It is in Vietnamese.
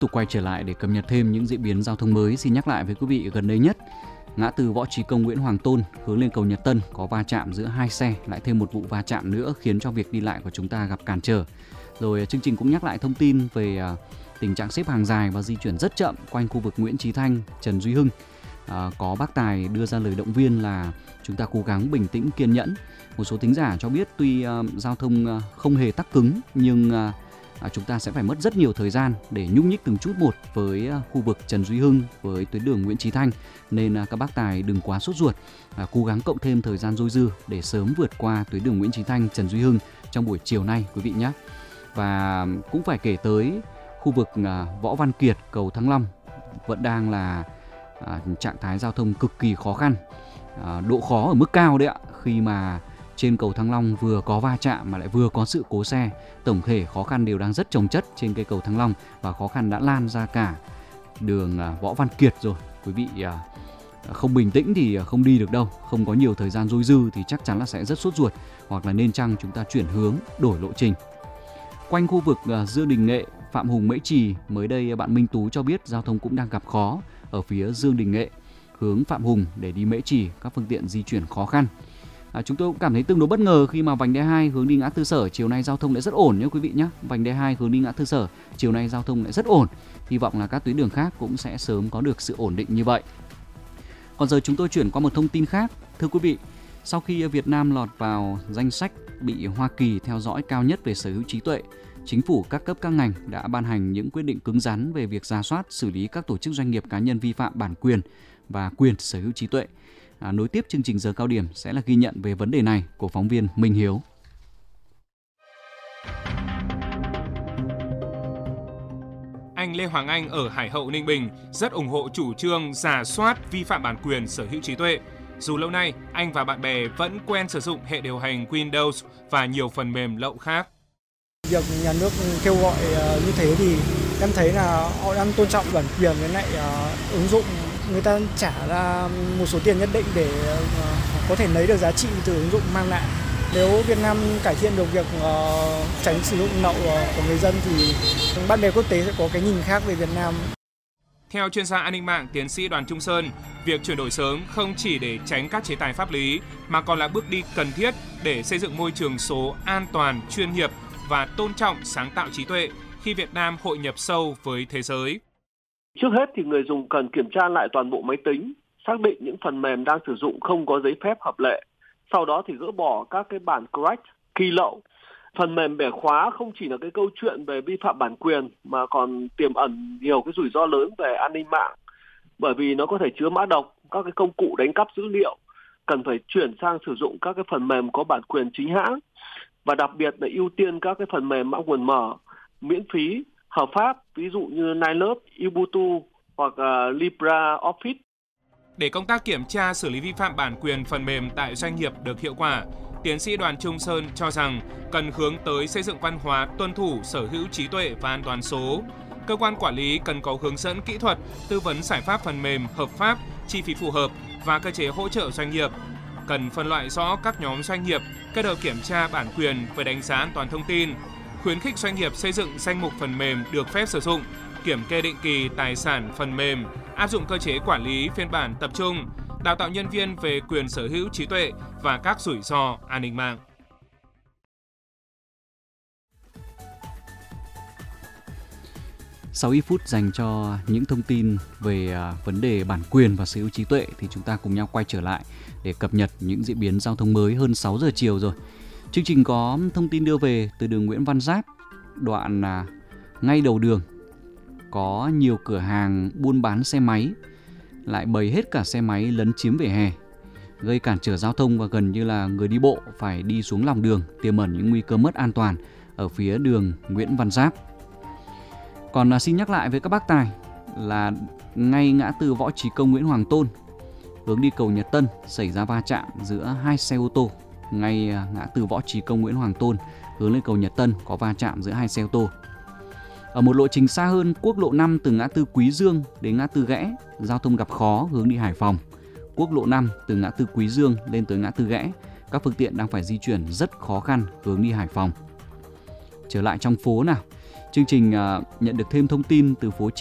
tục quay trở lại để cập nhật thêm những diễn biến giao thông mới. Xin nhắc lại với quý vị, gần đây nhất, ngã tư Võ Trí Công Nguyễn Hoàng Tôn hướng lên cầu Nhật Tân có va chạm giữa hai xe, lại thêm một vụ va chạm nữa khiến cho việc đi lại của chúng ta gặp cản trở. Rồi chương trình cũng nhắc lại thông tin về tình trạng xếp hàng dài và di chuyển rất chậm quanh khu vực Nguyễn Chí Thanh, Trần Duy Hưng. Có bác Tài đưa ra lời động viên là chúng ta cố gắng bình tĩnh kiên nhẫn. Một số thính giả cho biết tuy giao thông không hề tắc cứng nhưng chúng ta sẽ phải mất rất nhiều thời gian để nhúc nhích từng chút một với khu vực Trần Duy Hưng, với tuyến đường Nguyễn Chí Thanh, nên các bác Tài đừng quá sốt ruột, cố gắng cộng thêm thời gian dôi dư để sớm vượt qua tuyến đường Nguyễn Chí Thanh, Trần Duy Hưng trong buổi chiều nay quý vị nhé. Và cũng phải kể tới khu vực Võ Văn Kiệt, cầu Thăng Long vẫn đang là trạng thái giao thông cực kỳ khó khăn, độ khó ở mức cao đấy ạ, khi mà trên cầu Thăng Long vừa có va chạm mà lại vừa có sự cố xe. Tổng thể khó khăn đều đang rất chồng chất trên cây cầu Thăng Long và khó khăn đã lan ra cả đường Võ Văn Kiệt rồi. Quý vị không bình tĩnh thì không đi được đâu, không có nhiều thời gian dôi dư thì chắc chắn là sẽ rất sốt ruột, hoặc là nên chăng chúng ta chuyển hướng, đổi lộ trình. Quanh khu vực Dương Đình Nghệ, Phạm Hùng, Mễ Trì, mới đây bạn Minh Tú cho biết giao thông cũng đang gặp khó ở phía Dương Đình Nghệ hướng Phạm Hùng để đi Mễ Trì, các phương tiện di chuyển khó khăn. Chúng tôi cũng cảm thấy tương đối bất ngờ khi mà vành đai 2 hướng đi ngã tư Sở chiều nay giao thông lại rất ổn nhé quý vị nhé. Vành đai 2 hướng đi ngã tư Sở chiều nay giao thông lại rất ổn. Hy vọng là các tuyến đường khác cũng sẽ sớm có được sự ổn định như vậy. Còn giờ chúng tôi chuyển qua một thông tin khác. Thưa quý vị, sau khi Việt Nam lọt vào danh sách bị Hoa Kỳ theo dõi cao nhất về sở hữu trí tuệ, chính phủ các cấp các ngành đã ban hành những quyết định cứng rắn về việc rà soát, xử lý các tổ chức doanh nghiệp cá nhân vi phạm bản quyền và quyền sở hữu trí tuệ. Nối tiếp chương trình giờ cao điểm sẽ là ghi nhận về vấn đề này của phóng viên Minh Hiếu. Anh Lê Hoàng Anh ở Hải Hậu, Ninh Bình rất ủng hộ chủ trương rà soát vi phạm bản quyền sở hữu trí tuệ. Dù lâu nay, anh và bạn bè vẫn quen sử dụng hệ điều hành Windows và nhiều phần mềm lậu khác. Việc nhà nước kêu gọi như thế thì em thấy là họ đang tôn trọng bản quyền, với lại ứng dụng người ta trả ra một số tiền nhất định để có thể lấy được giá trị từ ứng dụng mang lại. Nếu Việt Nam cải thiện được việc tránh sử dụng lậu của người dân thì bạn bè quốc tế sẽ có cái nhìn khác về Việt Nam. Theo chuyên gia an ninh mạng tiến sĩ Đoàn Trung Sơn, việc chuyển đổi sớm không chỉ để tránh các chế tài pháp lý mà còn là bước đi cần thiết để xây dựng môi trường số an toàn, chuyên nghiệp và tôn trọng sáng tạo trí tuệ khi Việt Nam hội nhập sâu với thế giới. Trước hết thì người dùng cần kiểm tra lại toàn bộ máy tính, xác định những phần mềm đang sử dụng không có giấy phép hợp lệ. Sau đó thì gỡ bỏ các cái bản crack, key lậu. Phần mềm bẻ khóa không chỉ là cái câu chuyện về vi phạm bản quyền mà còn tiềm ẩn nhiều cái rủi ro lớn về an ninh mạng. Bởi vì nó có thể chứa mã độc, các cái công cụ đánh cắp dữ liệu. Cần phải chuyển sang sử dụng các cái phần mềm có bản quyền chính hãng. Và đặc biệt là ưu tiên các cái phần mềm mã nguồn mở, miễn phí, hợp pháp, ví dụ như Nilab, Ubuntu hoặc LibreOffice. Để công tác kiểm tra xử lý vi phạm bản quyền phần mềm tại doanh nghiệp được hiệu quả, tiến sĩ Đoàn Trung Sơn cho rằng cần hướng tới xây dựng văn hóa tuân thủ sở hữu trí tuệ và an toàn số. Cơ quan quản lý cần có hướng dẫn kỹ thuật, tư vấn giải pháp phần mềm hợp pháp, chi phí phù hợp và cơ chế hỗ trợ doanh nghiệp. Cần phân loại rõ các nhóm doanh nghiệp, kết hợp kiểm tra bản quyền với đánh giá an toàn thông tin, khuyến khích doanh nghiệp xây dựng danh mục phần mềm được phép sử dụng, kiểm kê định kỳ tài sản phần mềm, áp dụng cơ chế quản lý phiên bản tập trung, đào tạo nhân viên về quyền sở hữu trí tuệ và các rủi ro an ninh mạng. Sau ít phút dành cho những thông tin về vấn đề bản quyền và sở hữu trí tuệ thì chúng ta cùng nhau quay trở lại để cập nhật những diễn biến giao thông mới hơn 6 giờ chiều rồi. Chương trình có thông tin đưa về từ đường Nguyễn Văn Giáp, đoạn ngay đầu đường có nhiều cửa hàng buôn bán xe máy lại bày hết cả xe máy lấn chiếm vỉa hè, gây cản trở giao thông và gần như là người đi bộ phải đi xuống lòng đường, tiềm ẩn những nguy cơ mất an toàn ở phía đường Nguyễn Văn Giáp. Còn xin nhắc lại với các bác tài là ngay ngã tư Võ Trí Công Nguyễn Hoàng Tôn hướng đi cầu Nhật Tân xảy ra va chạm giữa hai xe ô tô. Ngay ngã tư Võ Trí Công Nguyễn Hoàng Tôn hướng lên cầu Nhật Tân có va chạm giữa hai xe ô tô. Ở một lộ trình xa hơn, quốc lộ 5 từ ngã tư Quý Dương đến ngã tư Ghẽ, giao thông gặp khó hướng đi Hải Phòng. Quốc lộ 5 từ ngã tư Quý Dương lên tới ngã tư Ghẽ, các phương tiện đang phải di chuyển rất khó khăn hướng đi Hải Phòng. Trở lại trong phố nào, Chương trình nhận được thêm thông tin từ phố